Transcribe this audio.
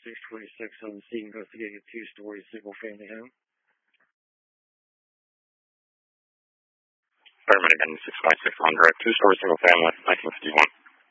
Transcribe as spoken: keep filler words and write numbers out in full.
six twenty-six on the scene investigating a two-story single-family home. Paramedic six twenty-six on direct, two-story single-family, nineteen fifty-one.